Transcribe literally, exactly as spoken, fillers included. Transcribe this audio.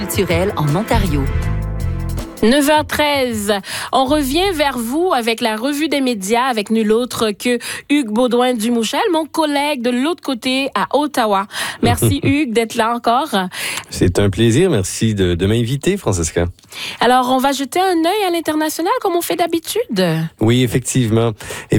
culturelle en Ontario. neuf heures treize, on revient vers vous avec la revue des médias avec nul autre que Hugues Baudouin-Dumouchel, mon collègue de l'autre côté à Ottawa. Merci Hugues d'être là encore. C'est un plaisir, merci de, de m'inviter, Francesca. Alors, on va jeter un œil à l'international comme on fait d'habitude. Oui, effectivement.